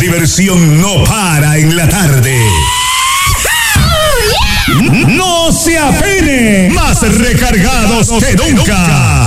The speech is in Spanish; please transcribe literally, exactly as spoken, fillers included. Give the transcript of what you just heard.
diversión no para en la tarde. No se apene, más recargados que nunca.